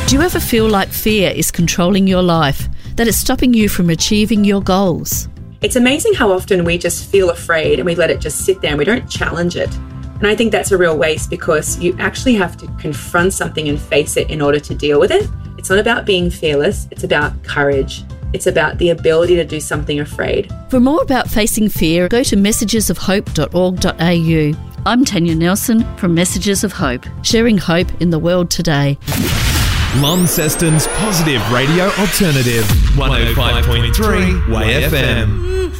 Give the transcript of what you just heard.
Do you ever feel like fear is controlling your life, that it's stopping you from achieving your goals? It's amazing how often we just feel afraid and we let it just sit there and we don't challenge it. And I think that's a real waste, because you actually have to confront something and face it in order to deal with it. It's not about being fearless, it's about courage. It's about the ability to do something afraid. For more about facing fear, go to messagesofhope.org.au. I'm Tanya Nelson from Messages of Hope, sharing hope in the world today. Launceston's Positive Radio Alternative, 105.3 Way FM.